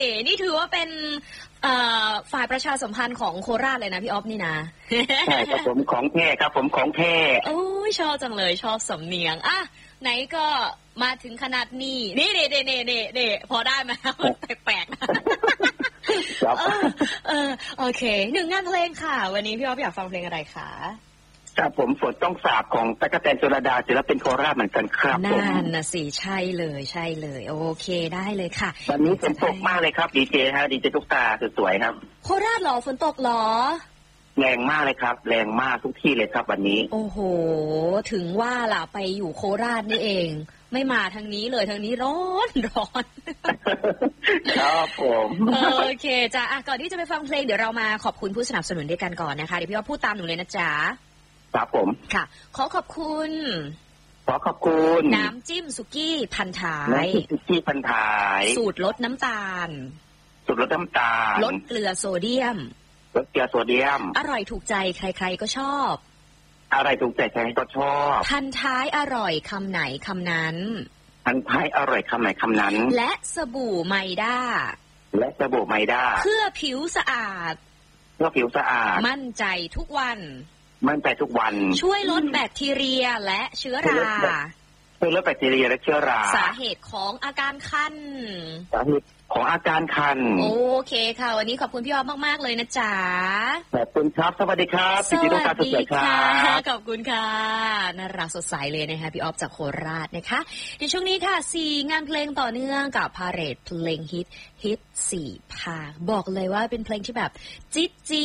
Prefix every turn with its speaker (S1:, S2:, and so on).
S1: นี่ถือว่าเป็นฝ่ายประชาสัมพันธ์ของโคราชเลยนะพี่ออฟนี่นะ
S2: ใช่ครับผมของแท้ครับผมของแท้
S1: โอ้ยชอบจังเลยชอบสำเนียงอ่ะไหนก็มาถึงขนาดนี้นี่พอได้ไหมแปลกๆ
S2: ครับ
S1: โอเคหนึ่งงานเพลงค่ะวันนี้พี่ออฟอยากฟังเพลงอะไรคะ
S2: ครับผมฝนต้องสาบของตั๊กแตนชลดาศิลปินโคราชเหมือนกันครับผม
S1: นั่นนะสิใช่เลยโอเคได้เลยค่ะ
S2: วันนี้ฝนตกมากเลยครับดีเจทุกตาสวยๆครับ
S1: โคราชเหรอฝนตกเหรอ
S2: แรงมากเลยครับแรงมากทุกที่เลยครับวันนี้
S1: โอ้โหถึงว่าล่ะไปอยู่โคราชนี่เองไม่มาทางนี้เลยทางนี้ร้อน
S2: ครับผม
S1: โอเคจ้ะก่อนที่จะไปฟังเพลงเดี๋ยวเรามาขอบคุณผู้สนับสนุนด้วยกันก่อนนะคะเดี๋ยวพี่ว่าพูดตามหนูเลยนะจ๊ะ
S2: ครับผม
S1: ค่ะขอขอบคุณน้ำจิ้มสุกี้พันท้าย
S2: น้ำจิ้มสุกี้พันท้าย
S1: สูตรลดน้ำตาลลดเกลือโซเดียมอร่อยถูกใจใครๆก็ชอบ
S2: อะไรถูกใจใครก็ชอบ
S1: พันท้ายอร่อยคำไหนคำนั้น
S2: พันท้ายอร่อยคำไหนคำนั้น
S1: และสบู่ไมด้าเพื่อผิวสะอาดมั่นใจทุกวันช่วยลดแบคทีเรียและเชื้อราสาเหตุของอาการคันโอเคค่ะวันนี้ขอบคุณพี่ออฟมากๆเลยนะจ๊ะ
S2: ขอบคุณครับสวัสดีครับ
S1: สวัสดีค่ะขอบคุณค่ะน่ารักสดใสเลยนะคะพี่ออฟจากโคราชนะคะเดี๋ยวช่วงนี้ค่ะ4งานเพลงต่อเนื่องกับพาเหรดเพลงฮิต4 ภาคบอกเลยว่าเป็นเพลงที่แบบจิ๊ด